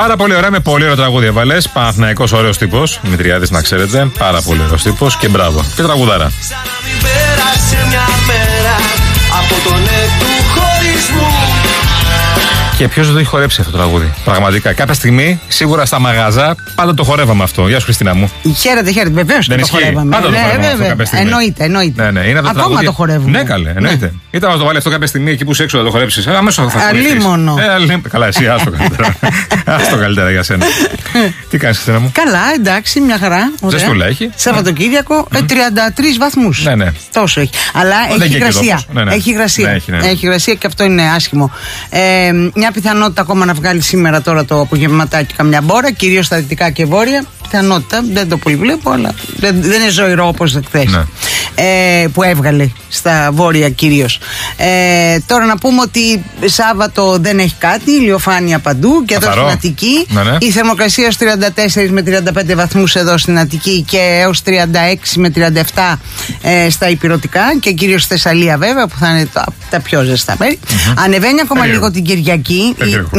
Πάρα πολύ ωραία, με πολύ ωραίο τραγούδι έβαλες. Παναθηναϊκός, ωραίος τύπος. Δημητριάδης, να ξέρετε. Πάρα πολύ ωραίος τύπος και μπράβο. Και τραγουδάρα. Και ποιος δεν το έχει χορέψει αυτό το τραγούδι. Πραγματικά. Κάποια στιγμή, σίγουρα στα μαγαζά, πάντα το χορεύαμε αυτό. Γεια σου, Χριστίνα μου. Χαίρετε, βεβαίως και το χορεύαμε. Πάντα το χορεύαμε αυτό. Εννοείται. Ναι, είναι ακόμα τραγούδια... το χορεύουμε. Ναι, καλέ, εννοείται. Ναι. Ήταν να το βάλει αυτό κάποια στιγμή εκεί που είσαι έξω να το χορέψεις. Αμέσως θα χορέψεις. Αλίμονο. Καλά, εσύ, άστο καλύτερα. Άστο καλύτερα για σένα. Τι κάνεις, Χριστίνα μου? Καλά, εντάξει, μια χαρά. Ζεστούλα έχει. Σαββατοκύριακο, 33 βαθμούς. Ναι. Τόσο έχει. Αλλά έχει υγρασία. Έχει υγρασία και αυτό είναι άσχημο. Μια πιθανότητα ακόμα να βγάλει σήμερα τώρα το απογευματάκι καμιά μπόρα, κυρίως στα δυτικά και βόρεια. Πιθανότητα, δεν το πολύ βλέπω, αλλά δεν είναι ζωηρό όπως χθες. Ναι. Που έβγαλε στα βόρεια κυρίως. Τώρα να πούμε ότι Σάββατο δεν έχει κάτι, ηλιοφάνεια παντού και εδώ στην Αττική. Ναι. Η θερμοκρασία στους 34 με 35 βαθμούς εδώ στην Αττική και έως 36 με 37 στα Ηπειρωτικά και κυρίως στη Θεσσαλία βέβαια που θα είναι τα πιο ζεστά μέρη. Ανεβαίνει ακόμα λίγο την Κυριακή.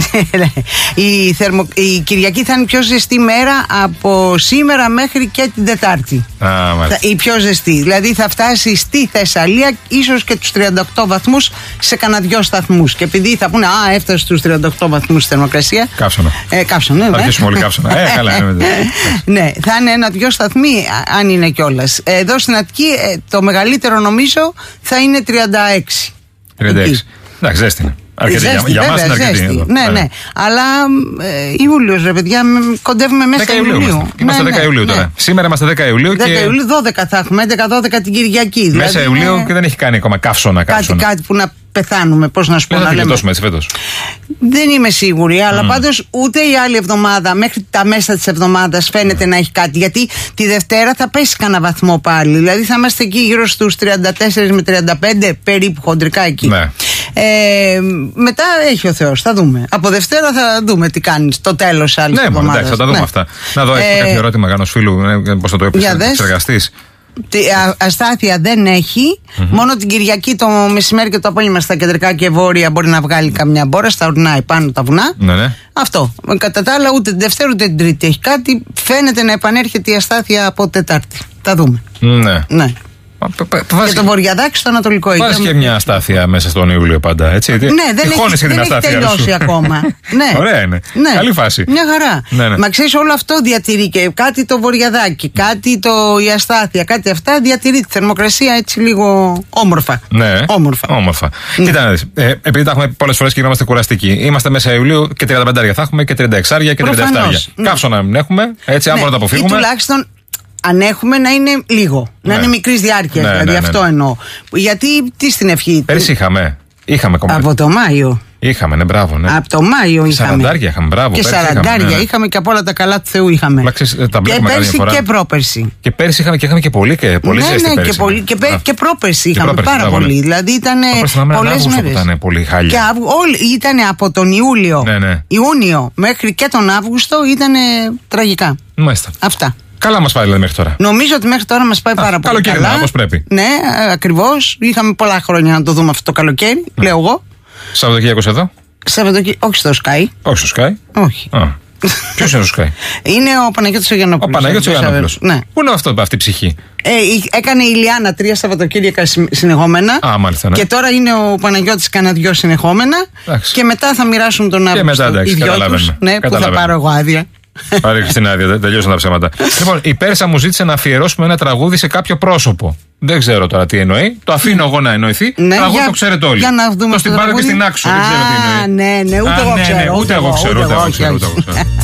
Η Κυριακή θα είναι πιο ζεστή μέρα από σήμερα μέχρι και την Τετάρτη. Η πιο ζεστή. Δηλαδή θα φτάσει στη Θεσσαλία ίσως και τους 38 βαθμούς σε κανένα δυο σταθμούς. Και επειδή θα πούνε έφτασε στους 38 βαθμούς θερμοκρασία. Κάψονα. Θα αρχίσουμε όλοι κάψονα. Καλά, ναι, θα είναι 1-2 σταθμοί αν είναι κιόλας. Εδώ στην Αττική το μεγαλύτερο νομίζω θα είναι 36. 36. Εντάξει, ζέστη είναι. Αρκετή, για μας είναι αρκετή. Ναι. Αλλά Ιούλιος, ρε παιδιά, κοντεύουμε μέσα Ιουλίου. Είμαστε 10 Ιουλίου τώρα. Σήμερα είμαστε 10 Ιουλίου. 10 Ιουλίου, 12 θα έχουμε, 11-12 την Κυριακή. Μέσα Ιουλίου και δεν έχει κάνει ακόμα καύσωνα. Κάτι που να πεθάνουμε, πώς να σου πω. Δεν θα γλιτώσουμε έτσι φέτος. Δεν είμαι σίγουρη, αλλά πάντως ούτε η άλλη εβδομάδα, μέχρι τα μέσα της εβδομάδας φαίνεται να έχει κάτι. Γιατί τη Δευτέρα θα πέσει κανένα βαθμό πάλι. Δηλαδή θα είμαστε εκεί γύρω στους 34 με 35, περίπου χοντρικά εκεί. Ναι. Μετά έχει ο Θεός, θα δούμε. Από Δευτέρα θα δούμε τι κάνει στο τέλος άλλης εβδομάδας. Ναι, θα τα δούμε αυτά. Να δω, έχει κάποιο ερώτημα κανένας φίλου, πώς θα το έπαιξε, εξεργαστής. Αστάθεια δεν έχει. Μόνο την Κυριακή το μεσημέρι και το απόγευμα στα κεντρικά και βόρεια μπορεί να βγάλει καμιά μπόρα. Στα ορεινά πάνω τα βουνά. Ναι. Αυτό. Κατά τα άλλα, ούτε την Δευτέρα ούτε την Τρίτη έχει κάτι. Φαίνεται να επανέρχεται η αστάθεια από Τετάρτη. Θα δούμε. Ναι. Και το βορειαδάκι στο Ανατολικό. Βάζει και μια αστάθεια μέσα στον Ιούλιο πάντα, έτσι. Ναι, δεν έχει τελειώσει ακόμα. Ναι. Ωραία είναι. Ναι. Καλή φάση. Μια χαρά. Ναι. Μα ξέρεις, όλο αυτό διατηρεί και κάτι το βορειαδάκι, κάτι η αστάθεια, κάτι αυτά διατηρεί τη θερμοκρασία έτσι λίγο όμορφα. Ναι. Όμορφα. Ναι. Κοίτα να δεις. Επειδή τα έχουμε πολλές φορές και είμαστε κουραστικοί. Είμαστε μέσα Ιουλίου και 35 θα έχουμε και 36 και 37. Καύσωνα να μην έχουμε, έτσι, αν μπορούμε να το αποφύγουμε. Τουλάχιστον αν έχουμε να είναι λίγο, να είναι μικρής διάρκειας, δηλαδή αυτό εννοώ. Γιατί τι στην ευχή. Πέρυσι είχαμε κομμάτι. Από το Μάιο. Είχαμε, ναι, μπράβο. Ναι. Από το Μάιο είχαμε. 40 είχαμε, μπράβο. Και 40 είχαμε και από όλα τα καλά του Θεού είχαμε. Και πέρσι και πρόπερσι. Και πέρσι είχαμε και πολύ ζέστη πέρσι. Και πρόπερσι είχαμε πάρα πολύ. Δηλαδή ήταν πολλές μέρες. Ήταν πολύ χάλια. Και ήταν από τον Ιούνιο μέχρι και τον Αύγουστο ήταν τραγικά. Μάλιστα. Αυτά. Καλά μας πάει δηλαδή μέχρι τώρα. Νομίζω ότι μέχρι τώρα μας πάει πάρα πολύ καλά. Καλοκαίρι, όπως πρέπει. Ναι, ακριβώς. Είχαμε πολλά χρόνια να το δούμε αυτό το καλοκαίρι, λέω εγώ. Σαββατοκύριακος εδώ. Όχι στο Sky. Όχι στο Sky. Όχι. Ποιος είναι στο Sky? Είναι ο Παναγιώτης ο Γιαννόπουλος. Ο Παναγιώτης ο Γιαννόπουλος. Ναι. Πού είναι αυτή η ψυχή? Έκανε η Ηλιάνα 3 Σαββατοκύριακα συνεχόμενα. Μάλιστα, ναι. Και τώρα είναι ο Παναγιώτης κανένα 2 συνεχόμενα. Και μετά θα μοιράσουν τον Αύγουστο. Οι δυο τους. Ναι, που θα πάρω εγώ άδεια. Πάρε στην άδεια, τελειώσαν τα ψέματα. Λοιπόν, η Πέρσα μου ζήτησε να αφιερώσουμε ένα τραγούδι σε κάποιο πρόσωπο. Δεν ξέρω τώρα τι εννοεί. Το αφήνω εγώ να εννοηθεί. Τραγούδι το ξέρετε όλοι. Για να δούμε το στην πάρω και στην άξο. Δεν ξέρω τι εννοεί. Ναι, ούτε εγώ ξέρω. Ούτε εγώ ξέρω.